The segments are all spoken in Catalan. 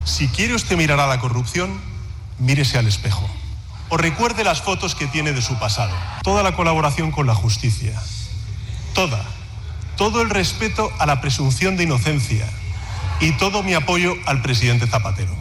Si quiere usted mirar a la corrupción, mírese al espejo. O recuerde las fotos que tiene de su pasado. Toda la colaboración con la justicia. Todo el respeto a la presunción de inocencia. Y todo mi apoyo al presidente Zapatero.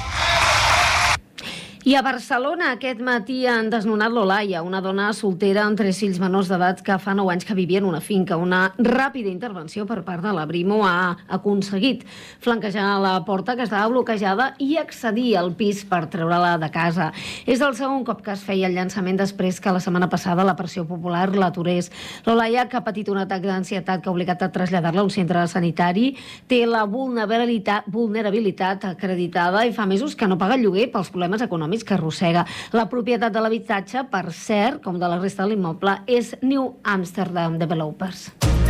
I a Barcelona aquest matí han desnonat l'Olaia, una dona soltera amb 3 fills menors d'edat que fa 9 anys que vivia en una finca. Una ràpida intervenció per part de la Brimo ha aconseguit flanquejar la porta que estava bloquejada i accedir al pis per treure-la de casa. És el segon cop que es feia el llançament després que la setmana passada la pressió popular l'aturés. L'Olaia, que ha patit un atac d'ansietat que ha obligat a traslladar-la a un centre sanitari, té la vulnerabilitat acreditada i fa mesos que no paga el lloguer pels problemes econòmics que arrossega. La propietat de l'habitatge, per cert, com de la resta de l'immoble, és New Amsterdam Developers.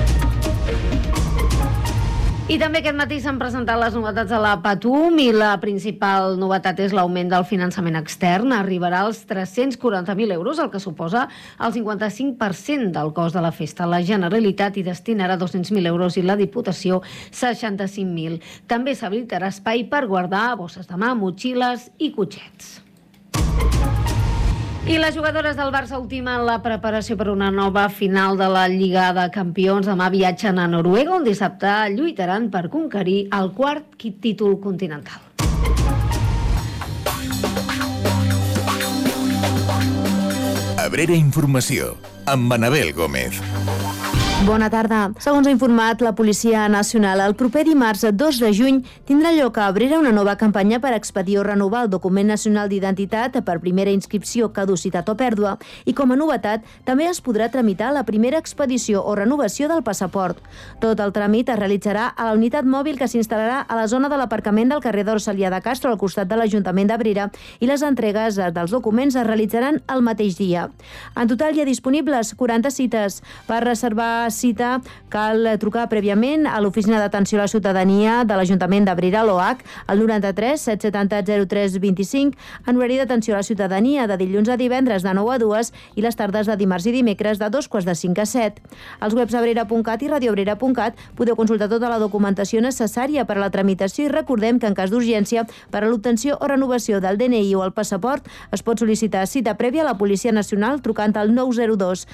I també aquest matí s'han presentat les novetats de la Patum i la principal novetat és l'augment del finançament extern. Arribarà als 340.000 euros, el que suposa el 55% del cost de la festa. La Generalitat hi destinarà 200.000 euros i la Diputació 65.000. També s'habilitarà espai per guardar bosses de mà, motxilles i cotxets. I les jugadores del Barça ultimen la preparació per una nova final de la Lliga de Campions. Demà viatgen a Noruega, on dissabte lluitaran per conquerir el quart títol continental. Abrera Informació, amb Anabel Gómez. Bona tarda. Segons ha informat la Policia Nacional, el proper dimarts 2 de juny tindrà lloc a Abrera una nova campanya per expedir o renovar el document nacional d'identitat per primera inscripció, caducitat o pèrdua, i com a novetat també es podrà tramitar la primera expedició o renovació del passaport. Tot el tràmit es realitzarà a la unitat mòbil que s'instal·larà a la zona de l'aparcament del carrer d'Orcelià de Castro, al costat de l'Ajuntament d'Abrera, i les entregues dels documents es realitzaran el mateix dia. En total hi ha disponibles 40 cites. Per reservar cita cal trucar prèviament a l'Oficina d'Atenció a la Ciutadania de l'Ajuntament d'Abrera, l'OAC, al 93 770 03 25, en horari d'atenció a la ciutadania de dilluns a divendres de 9 a 2 i les tardes de dimarts i dimecres de 2:45 a 7. Als webs abrera.cat i radioabrera.cat podeu consultar tota la documentació necessària per a la tramitació i recordem que en cas d'urgència per a l'obtenció o renovació del DNI o el passaport es pot sol·licitar cita prèvia a la Policia Nacional trucant al 902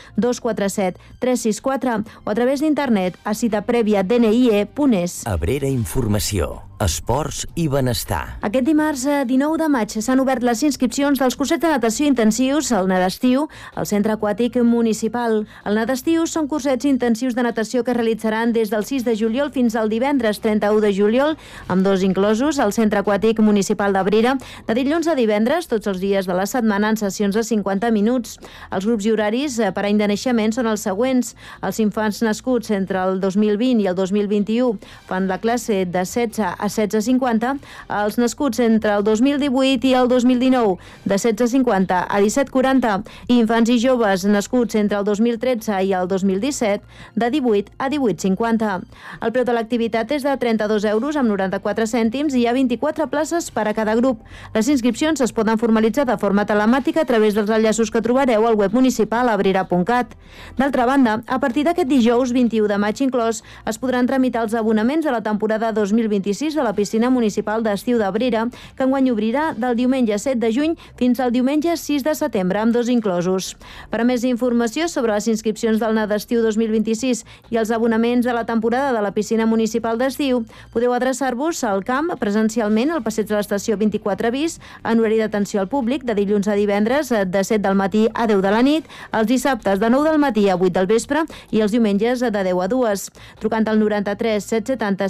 247 364 o a través d'internet a citaprèvia.dnie.es. Abrera Informació, esports i benestar. Aquest dimarts 19 de maig s'han obert les inscripcions dels cursets de natació intensius al Nadestiu, al Centre Aquàtic Municipal. El Nadestiu són cursets intensius de natació que es realitzaran des del 6 de juliol fins al divendres 31 de juliol, amb 2 inclosos al Centre Aquàtic Municipal d'Abrera, de dilluns a divendres, tots els dies de la setmana, en sessions de 50 minuts. Els grups i horaris per any de naixement són els següents. Els infants nascuts entre el 2020 i el 2021 fan la classe de 16 a 16:50, els nascuts entre el 2018 i el 2019 de 16:50 a 17:40 i infants i joves nascuts entre el 2013 i el 2017 de 18 a 18:50. El preu de l'activitat és de 32 euros amb 94 cèntims i hi ha 24 places per a cada grup. Les inscripcions es poden formalitzar de forma telemàtica a través dels enllaços que trobareu al web municipal abrera.cat. D'altra banda, a partir d'aquest dijous 21 de maig inclòs, es podran tramitar els abonaments a la temporada 2026 de la piscina municipal d'estiu d'Abrera, que enguany obrirà del diumenge 7 de juny fins al diumenge 6 de setembre, amb 2 inclosos. Per a més informació sobre les inscripcions del Nadestiu 2026 i els abonaments a la temporada de la piscina municipal d'estiu, podeu adreçar-vos al camp presencialment al passeig de l'estació 24 bis, en horari d'atenció al públic, de dilluns a divendres de 7 del matí a 10 de la nit, els dissabtes de 9 del matí a 8 del vespre i els diumenges de 10 a 2, trucant al 93 770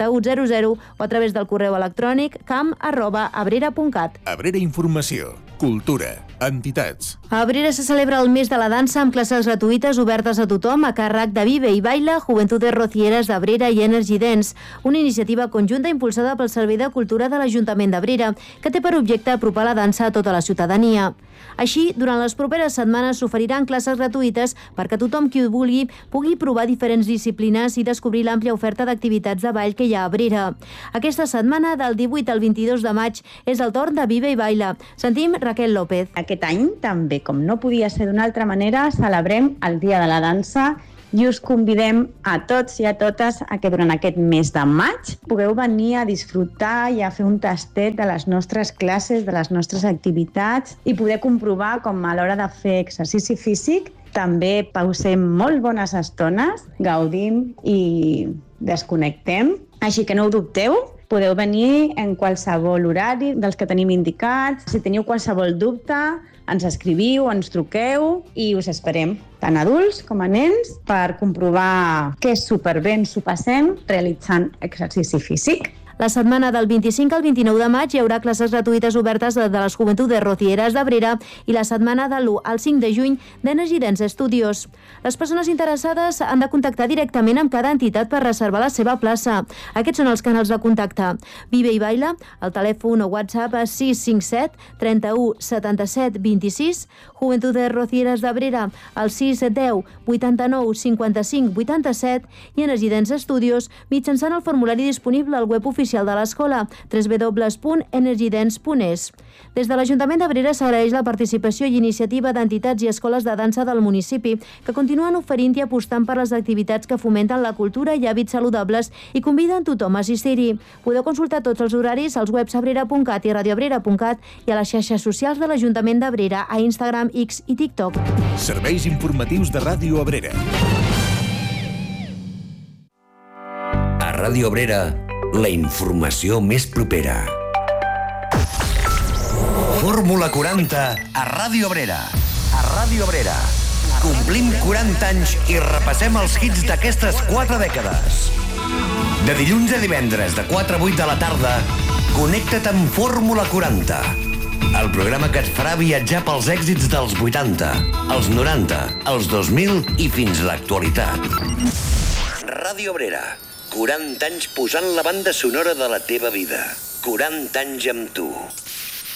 5100 o a través del correu electrònic camp@abrera.cat. Abrera Informació, cultura, entitats. A Abrera se celebra el mes de la dansa amb classes gratuïtes obertes a tothom a càrrec de Vive i Baila, Juventudes Rocieres d'Abrera i Energy Dance, una iniciativa conjunta impulsada pel Servei de Cultura de l'Ajuntament d'Abrera, que té per objecte apropar la dansa a tota la ciutadania. Així, durant les properes setmanes s'oferiran classes gratuïtes perquè tothom qui ho vulgui pugui provar diferents disciplines i descobrir l'àmplia oferta d'activitats de ball que hi ha a Abrera. Aquesta setmana, del 18 al 22 de maig, és el torn de Vive i Baila. Sentim Raquel López. Aquest any, també com no podia ser d'una altra manera, celebrem el Dia de la Dansa i us convidem a tots i a totes a que durant aquest mes de maig pugueu venir a disfrutar i a fer un tastet de les nostres classes, de les nostres activitats i poder comprovar com a l'hora de fer exercici físic també pausem molt bones estones, gaudim i desconnectem. Així que no ho dubteu, podeu venir en qualsevol horari dels que tenim indicats. Si teniu qualsevol dubte, ens escriviu, ens truqueu i us esperem, tant adults com a nens, per comprovar que superbé ens ho passem realitzant exercici físic. La setmana del 25 al 29 de maig hi haurà classes gratuïtes obertes de les Juventudes Rocieres d'Abrera i la setmana de l'1 al 5 de juny d'Energy Dance Studios. Les persones interessades han de contactar directament amb cada entitat per reservar la seva plaça. Aquests són els canals de contacte. Vive i Baila, el telèfon o WhatsApp a 657 31 77 26, Juventudes Rocieres d'Abrera al 610 89 55 87 i Energy Dance Studios mitjançant el formulari disponible al web oficial de l'escola www.energydance.es. Des de l'Ajuntament d'Abrera s'agraeix la participació i iniciativa d'entitats i escoles de dansa del municipi que continuen oferint i apostant per les activitats que fomenten la cultura i hàbits saludables i conviden tothom a assistir-hi. Podeu consultar tots els horaris als webs abrera.cat i radioabrera.cat i a les xarxes socials de l'Ajuntament d'Abrera a Instagram, X i TikTok. Serveis informatius de Ràdio Abrera. A Ràdio Abrera, la informació més propera. Fórmula 40 a Ràdio Abrera. A Ràdio Abrera. Complim 40 anys i repassem els hits d'aquestes 4 dècades. De dilluns a divendres, de 4 a 8 de la tarda, connecta't amb Fórmula 40. El programa que et farà viatjar pels èxits dels 80, els 90, els 2000 i fins a l'actualitat. Ràdio Abrera. 40 anys posant la banda sonora de la teva vida. 40 anys amb tu.